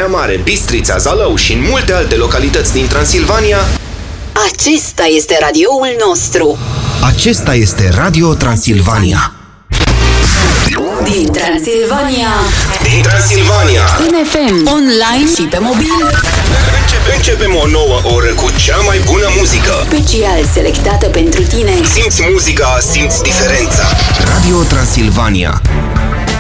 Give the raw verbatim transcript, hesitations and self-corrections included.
Baia Mare, Bistrița, Zalău și în multe alte localități din Transilvania. Acesta este radioul nostru. Acesta este Radio Transilvania. Din Transilvania. Din Transilvania. În F M, online și pe mobil. Începe, începem o nouă oră cu cea mai bună muzică. Special selectată pentru tine. Simți muzica, simți diferența. Radio Transilvania.